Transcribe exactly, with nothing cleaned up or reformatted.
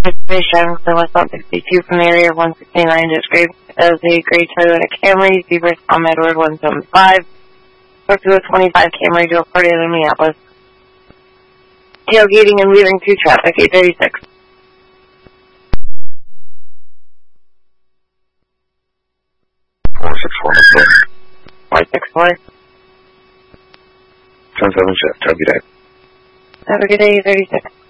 Fish driving to West one sixty-two from the area one sixty-nine described as a gray Toyota Camry, Zebra Tom Edward one seventy-five. Spoke to a twenty-five Camry to a party in Minneapolis. Tailgating and leaving through traffic, eight thirty-six. four six four, four six four. ten seven shift, have a good day. Have a good day, eight thirty-six.